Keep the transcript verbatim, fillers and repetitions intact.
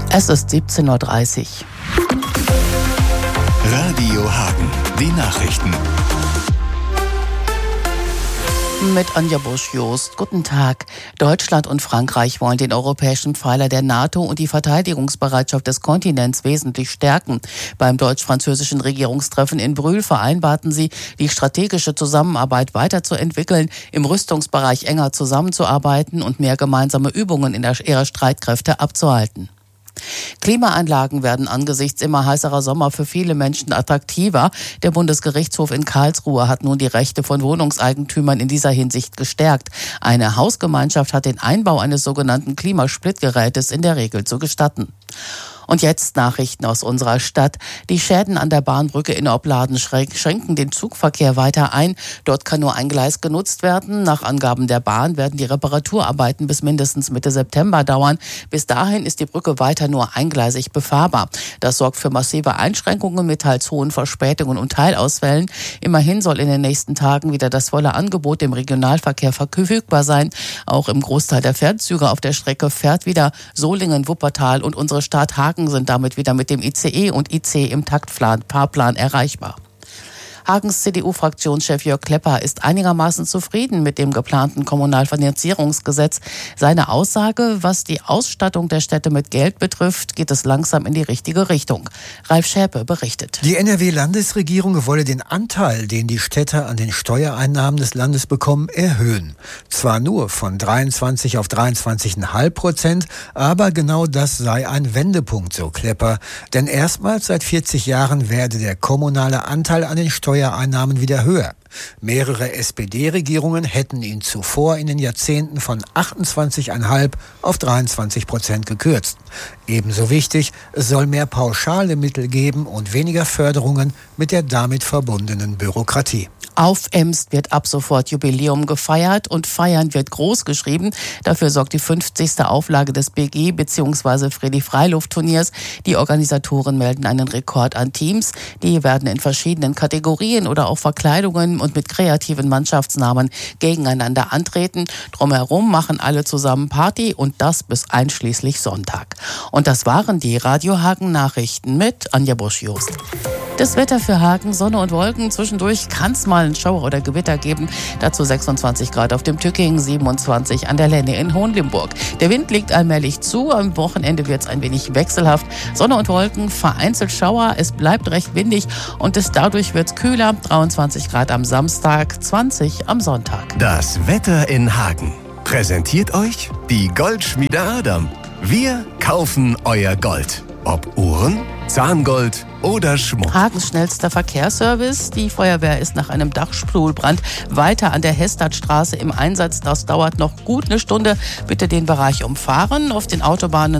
Es ist siebzehn Uhr dreißig. Radio Hagen, die Nachrichten. Mit Anja Busch-Jost. Guten Tag. Deutschland und Frankreich wollen den europäischen Pfeiler der NATO und die Verteidigungsbereitschaft des Kontinents wesentlich stärken. Beim deutsch-französischen Regierungstreffen in Brühl vereinbarten sie, die strategische Zusammenarbeit weiterzuentwickeln, im Rüstungsbereich enger zusammenzuarbeiten und mehr gemeinsame Übungen in ihrer Streitkräfte abzuhalten. Klimaanlagen werden angesichts immer heißerer Sommer für viele Menschen attraktiver. Der Bundesgerichtshof in Karlsruhe hat nun die Rechte von Wohnungseigentümern in dieser Hinsicht gestärkt. Eine Hausgemeinschaft hat den Einbau eines sogenannten Klimasplitgerätes in der Regel zu gestatten. Und jetzt Nachrichten aus unserer Stadt. Die Schäden an der Bahnbrücke in Opladen schränken den Zugverkehr weiter ein. Dort kann nur ein Gleis genutzt werden. Nach Angaben der Bahn werden die Reparaturarbeiten bis mindestens Mitte September dauern. Bis dahin ist die Brücke weiter nur eingleisig befahrbar. Das sorgt für massive Einschränkungen mit teils hohen Verspätungen und Teilausfällen. Immerhin soll in den nächsten Tagen wieder das volle Angebot im Regionalverkehr verfügbar sein. Auch im Großteil der Fernzüge auf der Strecke fährt wieder Solingen, Wuppertal und unsere Stadt Hagen sind damit wieder mit dem I C E und I C im Taktplan, Fahrplan erreichbar. Hagens C D U-Fraktionschef Jörg Klepper ist einigermaßen zufrieden mit dem geplanten Kommunalfinanzierungsgesetz. Seine Aussage, was die Ausstattung der Städte mit Geld betrifft, geht es langsam in die richtige Richtung. Ralf Schäpe berichtet. Die N R W-Landesregierung wolle den Anteil, den die Städte an den Steuereinnahmen des Landes bekommen, erhöhen. Zwar nur von dreiundzwanzig auf dreiundzwanzig Komma fünf Prozent, aber genau das sei ein Wendepunkt, so Klepper. Denn erstmals seit vierzig Jahren werde der kommunale Anteil an den Steuereinnahmen Steuereinnahmen wieder höher. Mehrere S P D-Regierungen hätten ihn zuvor in den Jahrzehnten von achtundzwanzig Komma fünf auf dreiundzwanzig Prozent gekürzt. Ebenso wichtig, es soll mehr pauschale Mittel geben und weniger Förderungen mit der damit verbundenen Bürokratie. Auf Emst wird ab sofort Jubiläum gefeiert und Feiern wird groß geschrieben. Dafür sorgt die fünfzigste Auflage des B G bzw. Friedrich-Freiluft-Turniers. Die Organisatoren melden einen Rekord an Teams. Die werden in verschiedenen Kategorien oder auch Verkleidungen und mit kreativen Mannschaftsnamen gegeneinander antreten. Drumherum machen alle zusammen Party und das bis einschließlich Sonntag. Und das waren die Radio Hagen Nachrichten mit Anja Busch-Jost. Das Wetter für Hagen, Sonne und Wolken. Zwischendurch kann es mal einen Schauer oder Gewitter geben. Dazu sechsundzwanzig Grad auf dem Tücking, siebenundzwanzig an der Lenne in Hohenlimburg. Der Wind legt allmählich zu. Am Wochenende wird es ein wenig wechselhaft. Sonne und Wolken, vereinzelt Schauer. Es bleibt recht windig und es, dadurch wird es kühler. dreiundzwanzig Grad am Samstag, zwanzig am Sonntag. Das Wetter in Hagen präsentiert euch die Goldschmiede Adam. Wir kaufen euer Gold. Ob Uhren, Zahngold oder Schmuck. Hagens schnellster Verkehrsservice. Die Feuerwehr ist nach einem Dachstuhlbrand weiter an der Hestadtstraße im Einsatz. Das dauert noch gut eine Stunde. Bitte den Bereich umfahren. Auf den Autobahnen